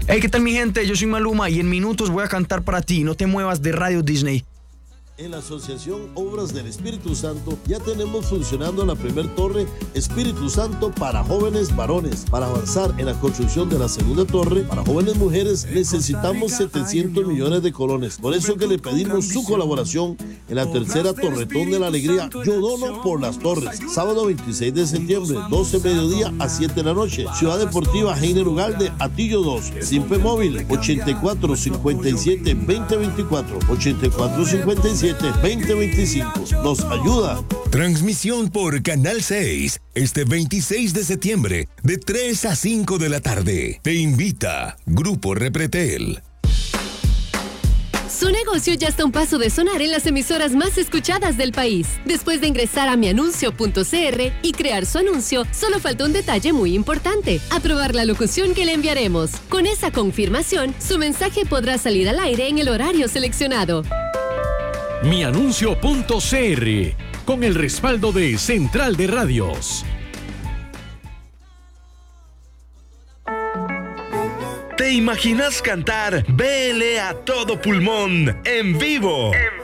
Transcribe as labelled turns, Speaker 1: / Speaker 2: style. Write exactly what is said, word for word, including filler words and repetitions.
Speaker 1: Hey, ¿qué tal mi gente? Yo soy Maluma y en minutos voy a cantar para ti. No te muevas de Radio Disney.
Speaker 2: En la Asociación Obras del Espíritu Santo ya tenemos funcionando la primer torre Espíritu Santo para jóvenes varones. Para avanzar en la construcción de la segunda torre para jóvenes mujeres necesitamos setecientos millones de colones. Por eso que le pedimos su colaboración en la tercera Torretón de la Alegría. Yo dono por las torres. Sábado veintiséis de septiembre, doce mediodía a siete de la noche. Ciudad Deportiva Heiner Ugalde, Atillo dos. Simpe Móvil, ochenta y cuatro cincuenta y siete veinte veinticuatro. ochenta y cuatro cincuenta y siete veinte veinticinco. Nos ayuda.
Speaker 3: Transmisión por Canal seis este veintiséis de septiembre de tres a cinco de la tarde. Te invita Grupo Repretel.
Speaker 4: Su negocio ya está a un paso de sonar en las emisoras más escuchadas del país. Después de ingresar a mianuncio punto c r y crear su anuncio, solo falta un detalle muy importante: aprobar la locución que le enviaremos. Con esa confirmación, su mensaje podrá salir al aire en el horario seleccionado.
Speaker 5: mianuncio punto c r, con el respaldo de Central de Radios.
Speaker 6: ¿Te imaginas cantar B L a todo pulmón en vivo? En